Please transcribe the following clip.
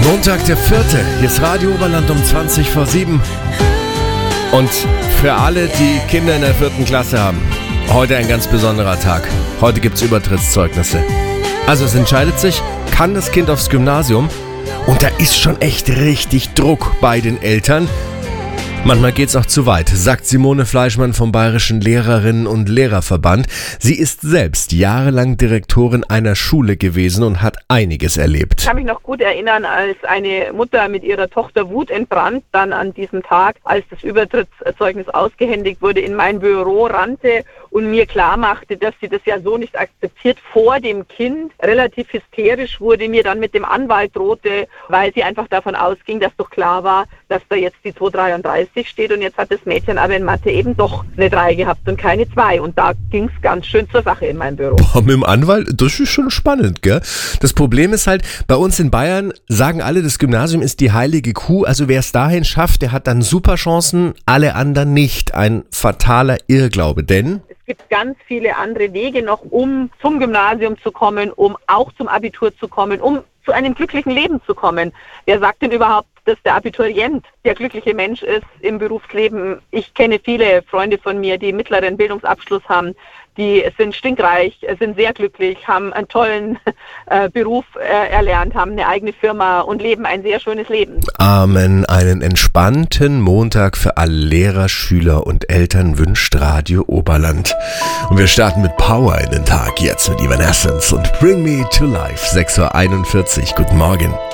Montag der 4. Hier ist Radio Oberland um 20 vor 7. Und für alle, die Kinder in der 4. Klasse haben, heute ein ganz besonderer Tag. Heute gibt's Übertrittszeugnisse. Also es entscheidet sich, kann das Kind aufs Gymnasium? Und da ist schon echt richtig Druck bei den Eltern. Manchmal geht's auch zu weit, sagt Simone Fleischmann vom Bayerischen Lehrerinnen- und Lehrerverband. Sie ist selbst jahrelang Direktorin einer Schule gewesen und hat einiges erlebt. Ich kann mich noch gut erinnern, als eine Mutter mit ihrer Tochter wutentbrannt dann an diesem Tag, als das Übertrittszeugnis ausgehändigt wurde, in mein Büro rannte und mir klar machte, dass sie das ja so nicht akzeptiert vor dem Kind. Relativ hysterisch wurde, mir dann mit dem Anwalt drohte, weil sie einfach davon ausging, dass doch klar war, dass da jetzt die 233 steht und jetzt hat das Mädchen aber in Mathe eben doch eine 3 gehabt und keine 2 und da ging es ganz schön zur Sache in meinem Büro. Boah, mit dem Anwalt, das ist schon spannend, gell? Das Problem ist halt, bei uns in Bayern sagen alle, das Gymnasium ist die heilige Kuh, also wer es dahin schafft, der hat dann super Chancen, alle anderen nicht. Ein fataler Irrglaube, denn Es gibt ganz viele andere Wege noch, um zum Gymnasium zu kommen, um auch zum Abitur zu kommen, um zu einem glücklichen Leben zu kommen. Wer sagt denn überhaupt, dass der Abiturient der glückliche Mensch ist im Berufsleben? Ich kenne viele Freunde von mir, die mittleren Bildungsabschluss haben, die sind stinkreich, sind sehr glücklich, haben einen tollen Beruf erlernt, haben eine eigene Firma und leben ein sehr schönes Leben. Amen. Einen entspannten Montag für alle Lehrer, Schüler und Eltern wünscht Radio Oberland. Und wir starten mit Power in den Tag, jetzt mit Evanescence und Bring Me to Life, 6:41 Uhr. Guten Morgen.